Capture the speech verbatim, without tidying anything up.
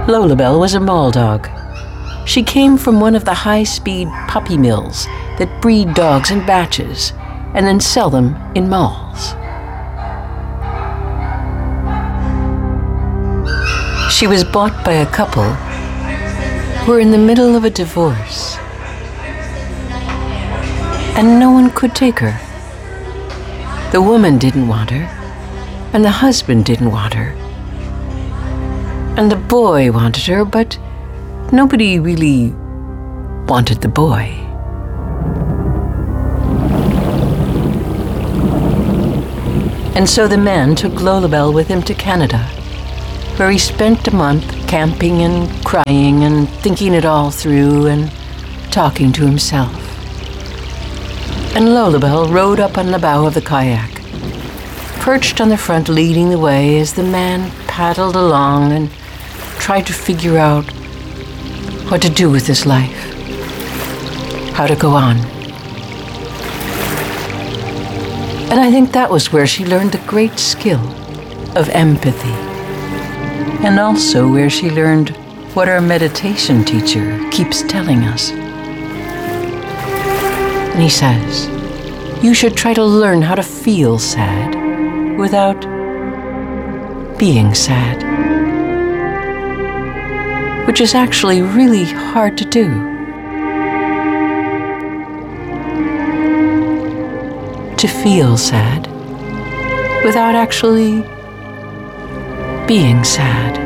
Lolabelle was a mall dog. She came from one of the high-speed puppy mills that breed dogs in batches and then sell them in malls. She was bought by a couple who were in the middle of a divorce, and no one could take her. The woman didn't want her, and the husband didn't want her, and the boy wanted her, but nobody really wanted the boy. And so the man took Lolabelle with him to Canada, where he spent a month camping and crying and thinking it all through and talking to himself. And Lolabelle rode up on the bow of the kayak, perched on the front leading the way as the man paddled along and tried to figure out what to do with his life, how to go on. And I think that was where she learned the great skill of empathy, and also where she learned what our meditation teacher keeps telling us. And he says, you should try to learn how to feel sad without being sad, which is actually really hard to do. To feel sad without actually being sad.